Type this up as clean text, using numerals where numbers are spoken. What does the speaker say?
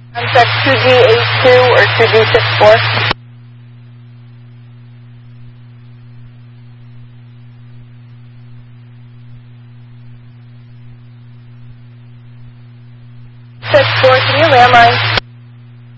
Check 2G82 or 2G64. Check 4, can you landline?